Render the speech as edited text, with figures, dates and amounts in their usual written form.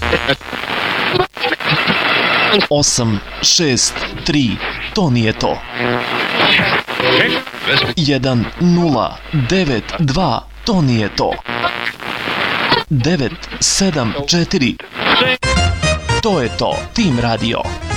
8, 6, 3, to nije to. 1, 0, 9, 2, to nije to. 9, 7, 4, to je to. Tim Radio.